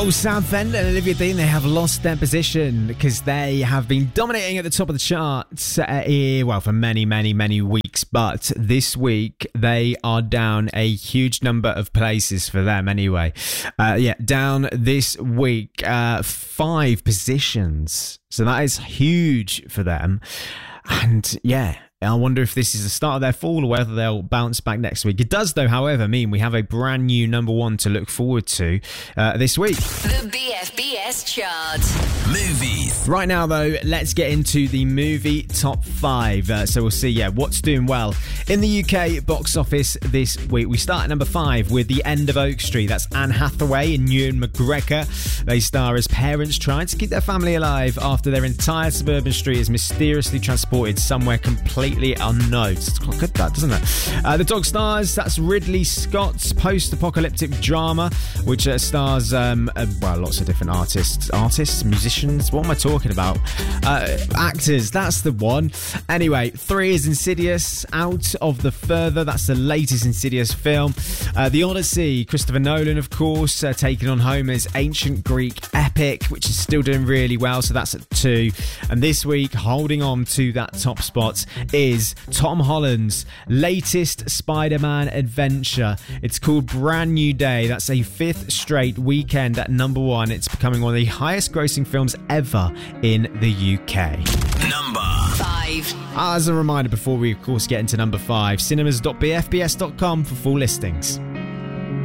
Oh, Sam Fender and Olivia Dean, they have lost their position because they have been dominating at the top of the charts for many, many, many weeks. But this week, they are down a huge number of places for them anyway. Down this week, 5 positions. So that is huge for them. And I wonder if this is the start of their fall or whether they'll bounce back next week. It does, though, however, mean we have a brand new number 1 to look forward to this week. The BFBS chart. Movies. Right now, though, let's get into the movie top 5. So we'll see, what's doing well in the UK box office this week. We start at number 5 with The End of Oak Street. That's Anne Hathaway and Ewan McGregor. They star as parents trying to keep their family alive after their entire suburban street is mysteriously transported somewhere completely unknown. It's quite good, that, doesn't it? The dog stars, that's Ridley Scott's post-apocalyptic drama, which stars lots of different artists, musicians. What am I talking about? Actors, that's the one. Anyway, 3 is Insidious, Out of the Further. That's the latest Insidious film. The Odyssey, Christopher Nolan, of course, taking on Homer's ancient Greek epic, which is still doing really well. So that's at 2. And this week, holding on to that top spot is Tom Holland's latest Spider-Man adventure. It's called Brand New Day. That's a 5th straight weekend at number 1. It's becoming one of the highest grossing films ever in the UK. Number 5. As a reminder, before we of course get into number 5, cinemas.bfbs.com for full listings.